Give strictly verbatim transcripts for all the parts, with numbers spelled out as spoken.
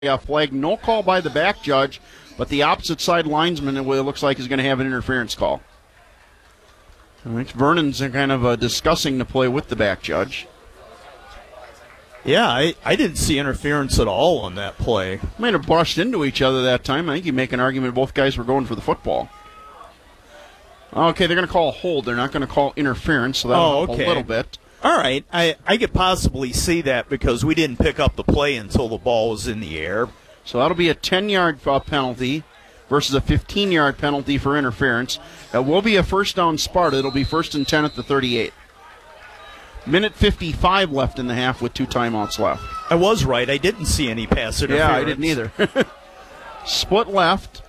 a flag. No call by the back judge, but the opposite side linesman, it looks like, is going to have an interference call. I think Vernon's kind of uh, discussing the play with the back judge. Yeah, I, I didn't see interference at all on that play. Might have brushed into each other that time. I think you make an argument both guys were going for the football. Okay, they're going to call a hold. They're not going to call interference, so that'll Oh, help okay. a little bit. All right, I, I could possibly see that because we didn't pick up the play until the ball was in the air. So that'll be a ten-yard uh, penalty versus a fifteen-yard penalty for interference. That will be a first down Sparta. It'll be first and ten at the thirty-eight. Minute fifty-five left in the half with two timeouts left. I was right. I didn't see any pass interference. Yeah, I didn't either. Split left.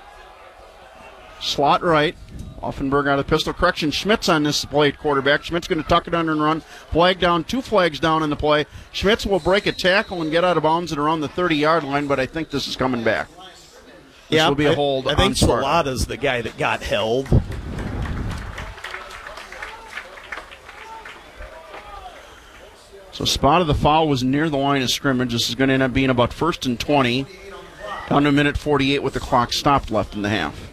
Slot right. Offenberg out of pistol. Correction, Schmitz on this play, quarterback. Schmitz going to tuck it under and run. Flag down, two flags down in the play. Schmitz will break a tackle and get out of bounds at around the thirty-yard line, but I think this is coming back. This yeah, will be a hold I, I think on Sparta. Salada's the guy that got held. So spot of the foul was near the line of scrimmage. This is going to end up being about first and twenty. Down to a minute forty-eight with the clock stopped left in the half.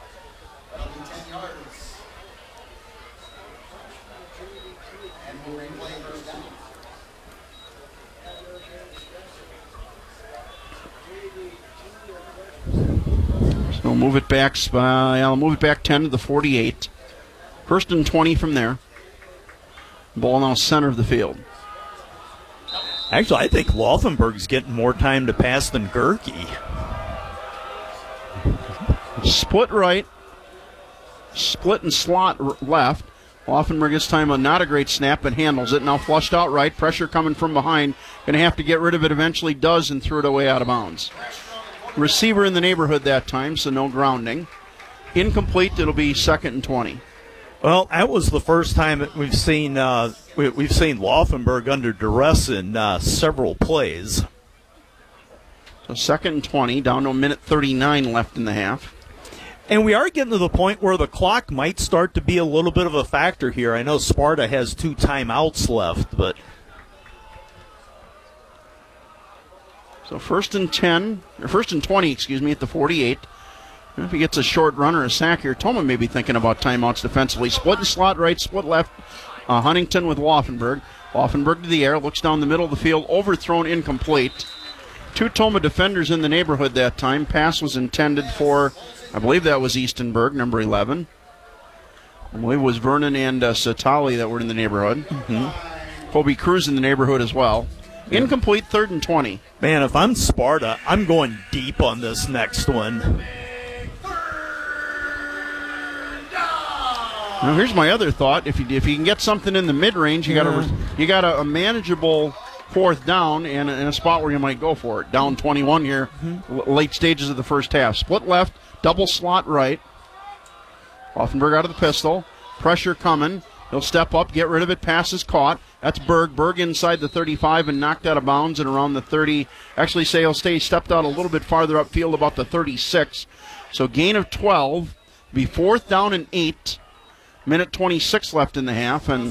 So move it back. Uh, I'll move it back ten to the forty-eight. First and twenty from there. Ball now center of the field. Actually, I think Laufenberg's getting more time to pass than Gerke. Split right. Split and slot r- left. Laufenberg this time a not a great snap, but handles it. Now flushed out right. Pressure coming from behind. Going to have to get rid of it. Eventually does and threw it away out of bounds. Receiver in the neighborhood that time, so no grounding. Incomplete. It'll be second and twenty. Well, that was the first time that we've seen uh, we, we've seen Laufenberg under duress in uh, several plays. So second and twenty, down to a minute thirty-nine left in the half. And we are getting to the point where the clock might start to be a little bit of a factor here. I know Sparta has two timeouts left, but so first and ten, or first and twenty, excuse me, at the forty-eight. And if he gets a short run or a sack here, Toma may be thinking about timeouts defensively. Split and slot right, split left. Uh, Huntington with Laufenberg. Laufenberg to the air, looks down the middle of the field, overthrown, incomplete. Two Toma defenders in the neighborhood that time. Pass was intended for, I believe that was Eastenberg, number eleven. I believe it was Vernon and uh, Satali that were in the neighborhood. Mm-hmm. Kobe Cruz in the neighborhood as well. Incomplete, third and twenty. Man, if I'm Sparta, I'm going deep on this next one. Now here's my other thought: if you if you can get something in the mid range, you got a you got a, a manageable fourth down and in a spot where you might go for it. Down twenty-one here, mm-hmm. l- late stages of the first half. Split left, double slot right. Offenberg out of the pistol, pressure coming. He'll step up, get rid of it. Pass is caught. That's Berg. Berg inside the thirty-five and knocked out of bounds and around the thirty. Actually, say he'll stay stepped out a little bit farther upfield, about the thirty-six. So gain of twelve. Be fourth down and eight. Minute twenty-six left in the half, and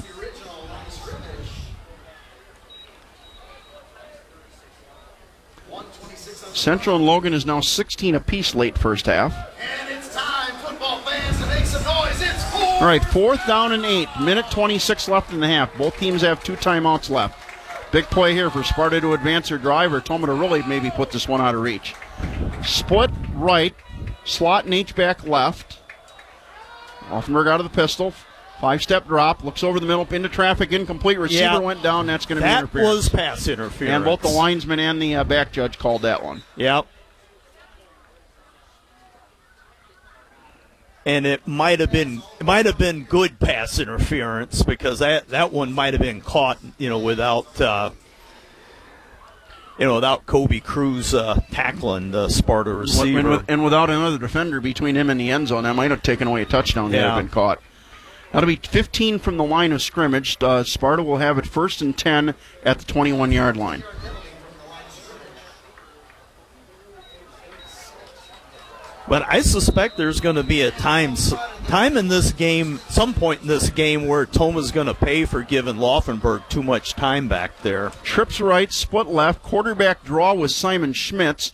Central and Logan is now sixteen apiece late first half. And it's time, football fans, to make some noise. It's four. All right, fourth down and eight. Minute twenty-six left in the half. Both teams have two timeouts left. Big play here for Sparta to advance their drive, or Toma to really maybe put this one out of reach. Split right, slot and H-back left. Offenberg out of the pistol. Five-step drop. Looks over the middle. Into traffic. Incomplete. Receiver yeah, went down. That's going to be that interference. was pass interference. And both the linesman and the uh, back judge called that one. Yep. And it might have been it might have been good pass interference because that, that one might have been caught, you know, without uh, you know without Kobe Cruz uh, tackling the Sparta receiver. And, with, and without another defender between him and the end zone, that might have taken away a touchdown. That Yeah. had been caught. That'll be fifteen from the line of scrimmage. Uh, Sparta will have it first and ten at the twenty-one-yard line. But I suspect there's going to be a time time in this game, some point in this game where Toma's going to pay for giving Laufenberg too much time back there. Trips right, split left, quarterback draw with Simon Schmitz.